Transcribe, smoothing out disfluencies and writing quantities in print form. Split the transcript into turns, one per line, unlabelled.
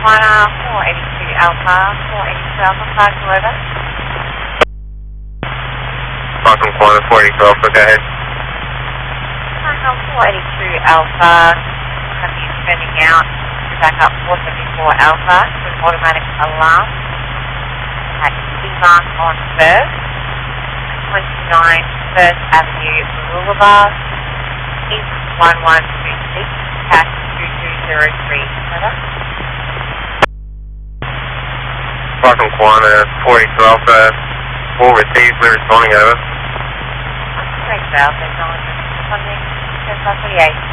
Quanah 482 Alpha, 482 Alpha, flag over.
Falcon Quanah 482 Alpha, go ahead.
Quanah 482 Alpha, have you sending out to back up 474 Alpha to an automatic alarm at C-Mark on 1st, 29 First Avenue, Boulevard, East 1126, Cash 2203, over.
Falcon Quanah 482 Alpha, all received, we're responding, over.
Great, Val, there's no one responding, 10 48.